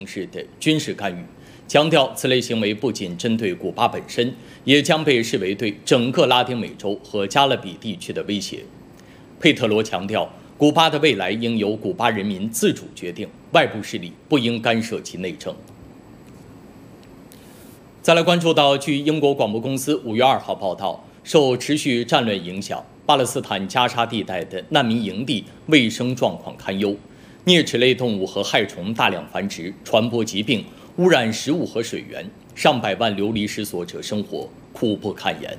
式的军事干预，强调此类行为不仅针对古巴本身，也将被视为对整个拉丁美洲和加勒比地区的威胁。佩特罗强调，古巴的未来应由古巴人民自主决定，外部势力不应干涉其内政。再来关注到，据英国广播公司5月2号报道，受持续战乱影响，巴勒斯坦加沙地带的难民营地卫生状况堪忧，啮齿类动物和害虫大量繁殖，传播疾病，污染食物和水源，上百万流离失所者生活苦不堪言。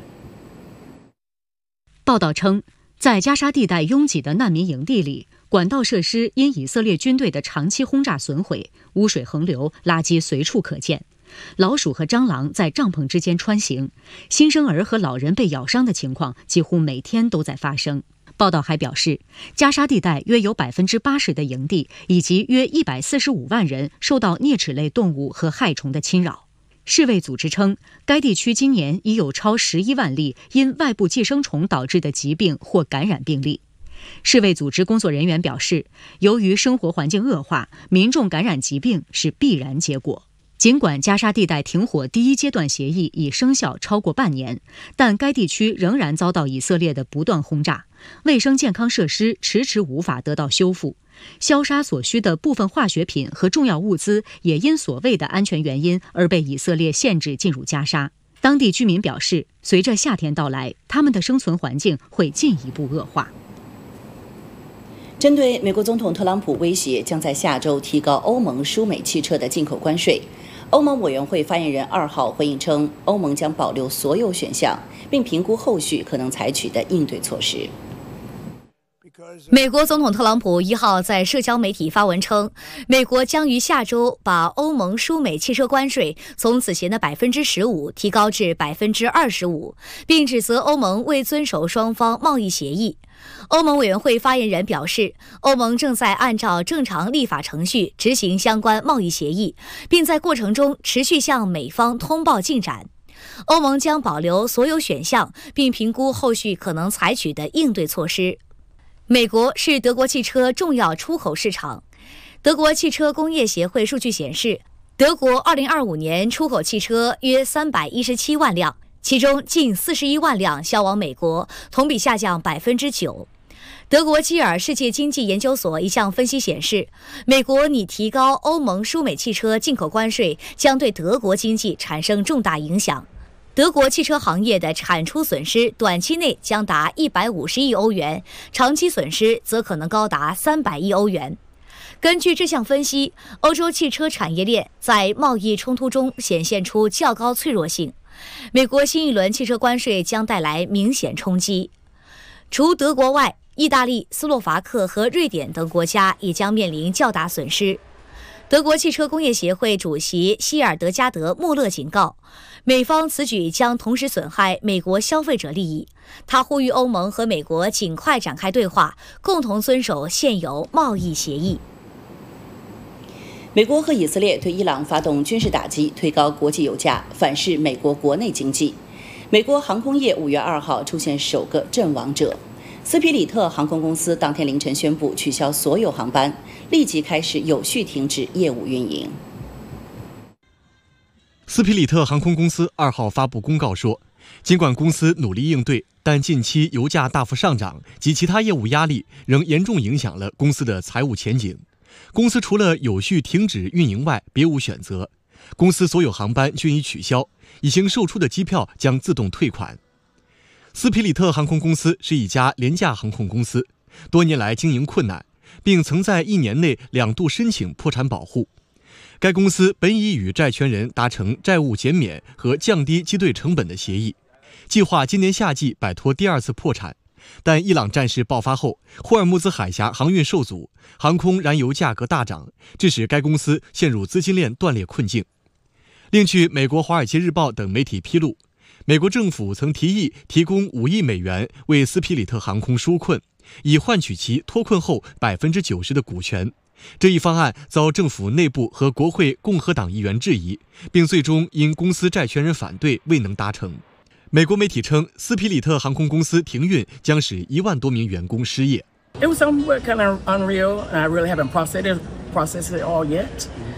报道称，在加沙地带拥挤的难民营地里，管道设施因以色列军队的长期轰炸损毁，污水横流，垃圾随处可见。老鼠和蟑螂在帐篷之间穿行，新生儿和老人被咬伤的情况几乎每天都在发生。报道还表示，加沙地带约有80%的营地以及约145万人受到啮齿类动物和害虫的侵扰。世卫组织称，该地区今年已有超11万例因外部寄生虫导致的疾病或感染病例。世卫组织工作人员表示，由于生活环境恶化，民众感染疾病是必然结果。尽管加沙地带停火第一阶段协议已生效超过半年，但该地区仍然遭到以色列的不断轰炸，卫生健康设施迟迟无法得到修复，消杀所需的部分化学品和重要物资也因所谓的安全原因而被以色列限制进入加沙。当地居民表示，随着夏天到来，他们的生存环境会进一步恶化。 针对美国总统特朗普威胁将在下周提高欧盟输美汽车的进口关税，欧盟委员会发言人2号回应称，欧盟将保留所有选项，并评估后续可能采取的应对措施。 美国总统特朗普1号在社交媒体发文称，美国将于下周把欧盟输美汽车关税从此前的15%提高至25%，并指责欧盟未遵守双方贸易协议。欧盟委员会发言人表示，欧盟正在按照正常立法程序执行相关贸易协议，并在过程中持续向美方通报进展。欧盟将保留所有选项，并评估后续可能采取的应对措施。美国是德国汽车重要出口市场。德国汽车工业协会数据显示，德国2025年出口汽车约317万辆，其中近41万辆销往美国，同比下降9%。德国基尔世界经济研究所一项分析显示，美国拟提高欧盟输美汽车进口关税将对德国经济产生重大影响。德国汽车行业的产出损失短期内将达150亿欧元，长期损失则可能高达300亿欧元。根据这项分析，欧洲汽车产业链在贸易冲突中显现出较高脆弱性。美国新一轮汽车关税将带来明显冲击。除德国外，意大利、斯洛伐克和瑞典等国家也将面临较大损失。德国汽车工业协会主席希尔德加德·穆勒警告，美方此举将同时损害美国消费者利益。他呼吁欧盟和美国尽快展开对话，共同遵守现有贸易协议。 美国和以色列对伊朗发动军事打击，推高国际油价，反噬美国国内经济。美国航空业5月2号出现首个阵亡者。斯皮里特航空公司当天凌晨宣布取消所有航班，立即开始有序停止业务运营。 斯皮里特航空公司2号发布公告说，尽管公司努力应对，但近期油价大幅上涨及其他业务压力仍严重影响了公司的财务前景。公司除了有序停止运营外别无选择，公司所有航班均已取消，已经售出的机票将自动退款。斯皮里特航空公司是一家廉价航空公司，多年来经营困难，并曾在1年内2度申请破产保护。该公司本已与债权人达成债务减免和降低机队成本的协议，计划今年夏季摆脱第2次破产。但伊朗战事爆发后，霍尔木兹海峡航运受阻，航空燃油价格大涨，致使该公司陷入资金链断裂困境。另据美国《华尔街日报》等媒体披露，美国政府曾提议提供5亿美元为斯皮里特航空纾困，以换取其脱困后90%的股权。这一方案遭政府内部和国会共和党议员质疑，并最终因公司债权人反对未能达成。美国媒体称，斯皮里特航空公司停运将使1万多名员工失业。 It was somewhat kind of unreal, and I really haven't processed it all yet.